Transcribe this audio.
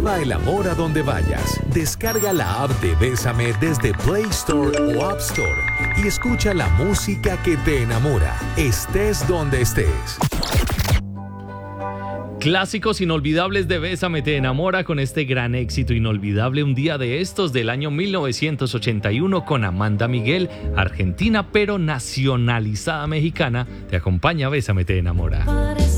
Lleva el amor a donde vayas. Descarga la app de Bésame desde Play Store o App Store y escucha la música que te enamora, estés donde estés. Clásicos inolvidables de Bésame te enamora con este gran éxito inolvidable Un día de estos del año 1981 con Amanda Miguel, argentina pero nacionalizada mexicana. Te acompaña Bésame te enamora.